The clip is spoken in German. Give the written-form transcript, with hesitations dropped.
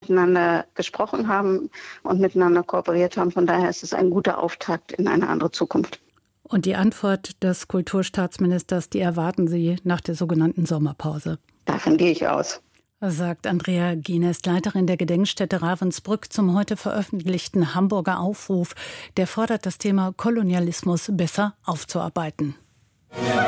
miteinander gesprochen haben und miteinander kooperiert haben. Von daher ist es ein guter Auftakt in eine andere Zukunft. Und die Antwort des Kulturstaatsministers, die erwarten Sie nach der sogenannten Sommerpause? Davon gehe ich aus. Sagt Andrea Gienest, Leiterin der Gedenkstätte Ravensbrück, zum heute veröffentlichten Hamburger Aufruf. Der fordert, das Thema Kolonialismus besser aufzuarbeiten.